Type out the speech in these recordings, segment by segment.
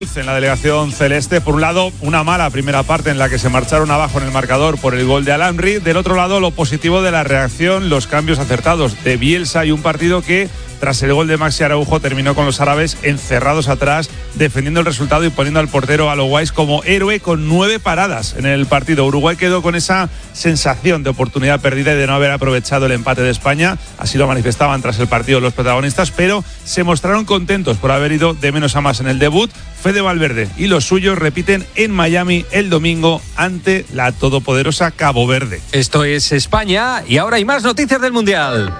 En la delegación celeste, por un lado, una mala primera parte en la que se marcharon abajo en el marcador por el gol de Al-Amri. Del otro lado, lo positivo de la reacción, los cambios acertados de Bielsa y un partido que, tras el gol de Maxi Araujo, terminó con los árabes encerrados atrás, defendiendo el resultado y poniendo al portero Alo Weiss como héroe con 9 paradas en el partido. Uruguay quedó con esa sensación de oportunidad perdida y de no haber aprovechado el empate de España. Así lo manifestaban tras el partido los protagonistas, pero se mostraron contentos por haber ido de menos a más en el debut. Fede Valverde y los suyos repiten en Miami el domingo ante la todopoderosa Cabo Verde. Esto es España y ahora hay más noticias del Mundial.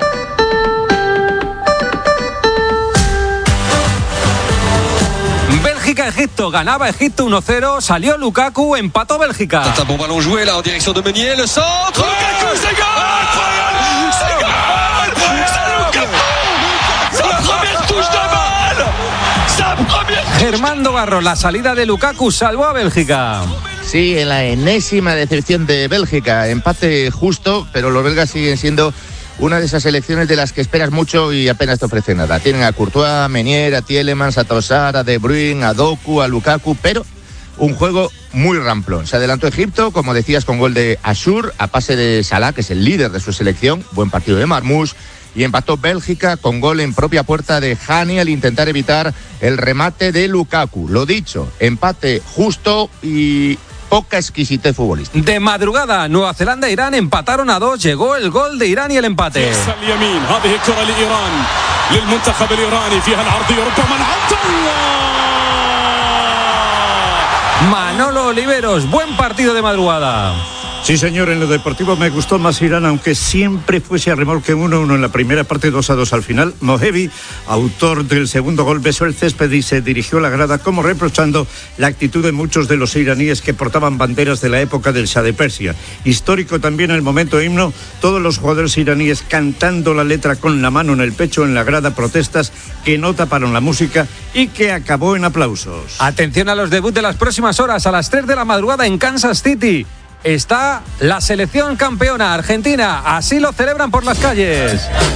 Bélgica-Egipto, ganaba Egipto 1-0, salió Lukaku, empató Bélgica. C'est un bon ballon joué là en direction de Meunier, le centre, Lukaku, c'est goal! C'est goal! C'est Lukaku! Sa première touche de balle! Sa première touche! Germán Garro, la salida de Lukaku salvó a Bélgica. Sí, en la enésima decepción de Bélgica, empate justo, pero los belgas siguen siendo una de esas selecciones de las que esperas mucho y apenas te ofrecen nada. Tienen a Courtois, a Meunier, a Tielemans, a Trossard, a De Bruyne, a Doku, a Lukaku, pero un juego muy ramplón. Se adelantó Egipto, como decías, con gol de Ashur, a pase de Salah, que es el líder de su selección, buen partido de Marmoush, y empató Bélgica con gol en propia puerta de Hani al intentar evitar el remate de Lukaku. Lo dicho, empate justo y poca exquisitez futbolística. De madrugada, Nueva Zelanda e Irán empataron a 2, llegó el gol de Irán y el empate. Manolo Oliveros, buen partido de madrugada. Sí, señor, en lo deportivo me gustó más Irán, aunque siempre fuese a remolque 1-1 en la primera parte, 2-2 al final. Mohebi, autor del segundo gol, besó el césped y se dirigió a la grada como reprochando la actitud de muchos de los iraníes que portaban banderas de la época del Shah de Persia. Histórico también el momento himno, todos los jugadores iraníes cantando la letra con la mano en el pecho en la grada, protestas que no taparon la música y que acabó en aplausos. Atención a los debuts de las próximas horas, a las 3 de la madrugada en Kansas City. Está la selección campeona Argentina, así lo celebran por las calles.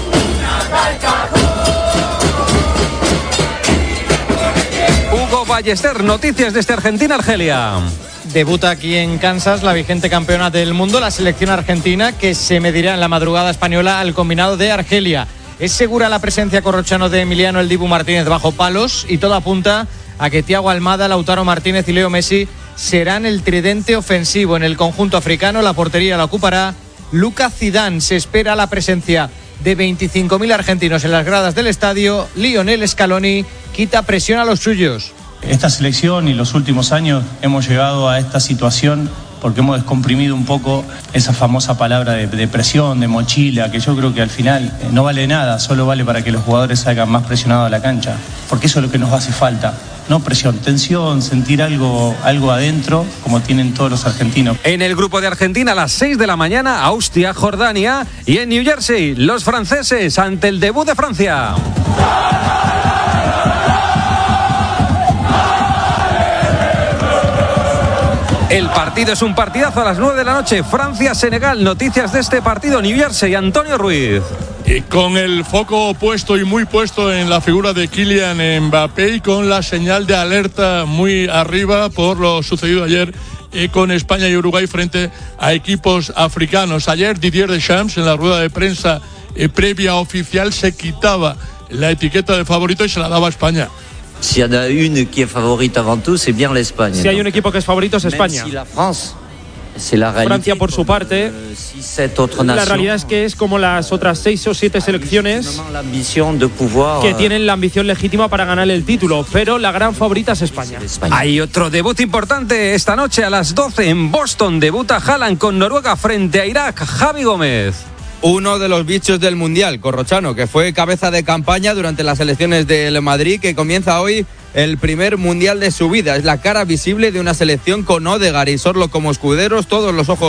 Hugo Ballester, noticias desde Argentina, Argelia. Debuta aquí en Kansas la vigente campeona del mundo, la selección argentina, que se medirá en la madrugada española al combinado de Argelia. Es segura la presencia corrochano de Emiliano El Dibu Martínez bajo palos y todo apunta a que Thiago Almada, Lautaro Martínez y Leo Messi serán el tridente ofensivo. En el conjunto africano la portería la ocupará Lucas Zidane. Se espera la presencia de 25.000 argentinos en las gradas del estadio. Lionel Scaloni quita presión a los suyos. Esta selección y los últimos años hemos llegado a esta situación porque hemos descomprimido un poco esa famosa palabra de presión, de mochila, que yo creo que al final no vale nada, solo vale para que los jugadores salgan más presionados a la cancha, porque eso es lo que nos hace falta. No presión, tensión, sentir algo adentro, como tienen todos los argentinos. En el grupo de Argentina a las 6 de la mañana, Austria, Jordania, y en New Jersey, los franceses ante el debut de Francia. El partido es un partidazo a las 9 de la noche. Francia-Senegal. Noticias de este partido. New Jersey, Antonio Ruiz. Y con el foco puesto y muy puesto en la figura de Kylian Mbappé y con la señal de alerta muy arriba por lo sucedido ayer con España y Uruguay frente a equipos africanos. Ayer Didier Deschamps en la rueda de prensa previa oficial se quitaba la etiqueta de favorito y se la daba a España. Si hay una que es favorita avant tout, c'est bien l'Espagne. Si hay un equipo que es favorito es España. Francia, por su parte, la realidad es que es como las otras 6 o 7 selecciones que tienen la ambición legítima para ganar el título, pero la gran favorita es España. Hay otro debut importante esta noche a las 12 en Boston. Debuta Haaland con Noruega frente a Irak. Javi Gómez. Uno de los bichos del Mundial, Corrochano, que fue cabeza de campaña durante las elecciones del Madrid, que comienza hoy el primer Mundial de su vida. Es la cara visible de una selección con Odegaard y Sorlo como escuderos, todos los ojos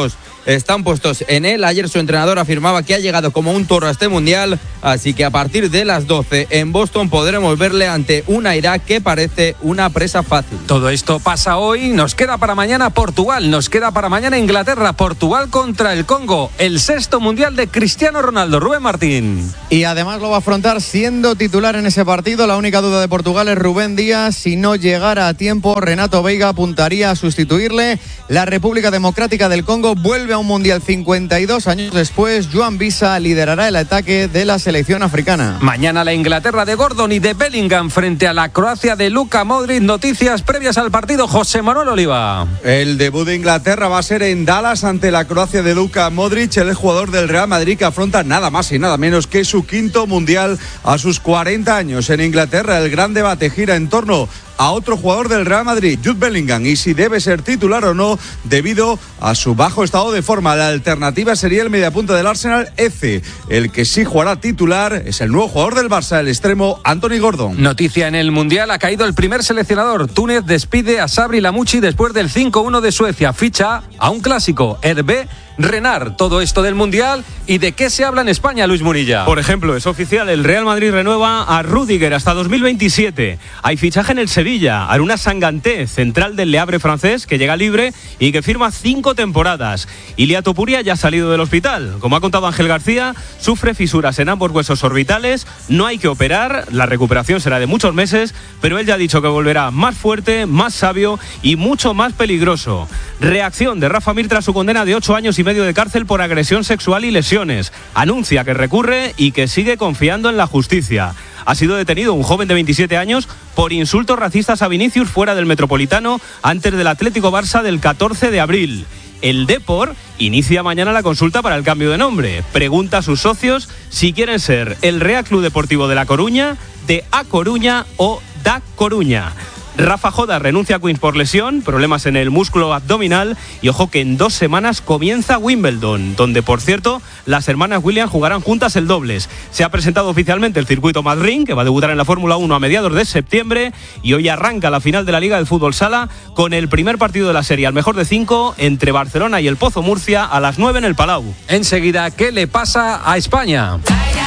están puestos en él. Ayer su entrenador afirmaba que ha llegado como un toro a este Mundial, así que a partir de las 12 en Boston podremos verle ante una Irak que parece una presa fácil. Todo esto pasa hoy, nos queda para mañana Portugal, nos queda para mañana Inglaterra, Portugal contra el Congo, el 6º Mundial de Cristiano Ronaldo. Rubén Martín. Y además lo va a afrontar siendo titular en ese partido. La única duda de Portugal es Rubén Díaz. Si no llegara a tiempo, Renato Veiga apuntaría a sustituirle. La República Democrática del Congo vuelve a un Mundial 52 años después. Joan Visa liderará el ataque de la selección africana. Mañana la Inglaterra de Gordon y de Bellingham frente a la Croacia de Luka Modric. Noticias previas al partido, José Manuel Oliva. El debut de Inglaterra va a ser en Dallas ante la Croacia de Luka Modric, el jugador del Real Madrid que afronta nada más y nada menos que su 5º Mundial a sus 40 años. En Inglaterra el gran debate gira en torno a otro jugador del Real Madrid, Jude Bellingham, y si debe ser titular o no debido a su bajo estado de forma. La alternativa sería el mediapunta del Arsenal, Eze. El que sí jugará titular es el nuevo jugador del Barça, el extremo Anthony Gordon. Noticia en el Mundial, ha caído el primer seleccionador. Túnez despide a Sabri Lamouchi después del 5-1 de Suecia. Ficha a un clásico, Hervé Renard. Todo esto del Mundial y de qué se habla en España, Luis Munilla. Por ejemplo, es oficial, el Real Madrid renueva a Rüdiger hasta 2027. Hay fichaje en el Sevilla, Aruna Sanganté, central del Le Havre francés, que llega libre y que firma 5 temporadas. Ilia Topuria ya ha salido del hospital. Como ha contado Ángel García, sufre fisuras en ambos huesos orbitales, no hay que operar, la recuperación será de muchos meses, pero él ya ha dicho que volverá más fuerte, más sabio y mucho más peligroso. Reacción de Rafa Mir tras su condena de 8 años y medio de cárcel por agresión sexual y lesiones. Anuncia que recurre y que sigue confiando en la justicia. Ha sido detenido un joven de 27 años por insultos racistas a Vinicius fuera del Metropolitano antes del Atlético Barça del 14 de abril. El Depor inicia mañana la consulta para el cambio de nombre. Pregunta a sus socios si quieren ser el Real Club Deportivo de La Coruña, de A Coruña o Da Coruña. Rafa Joda renuncia a Queens por lesión, problemas en el músculo abdominal y ojo que en 2 semanas comienza Wimbledon, donde por cierto las hermanas Williams jugarán juntas el dobles. Se ha presentado oficialmente el circuito Madrid, que va a debutar en la Fórmula 1 a mediados de septiembre, y hoy arranca la final de la Liga de Fútbol Sala con el primer partido de la serie al mejor de 5 entre Barcelona y el Pozo Murcia a las 9 en el Palau. Enseguida, ¿qué le pasa a España?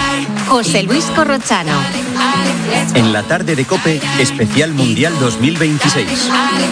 José Luis Corrochano. En la tarde de COPE, especial Mundial 2026.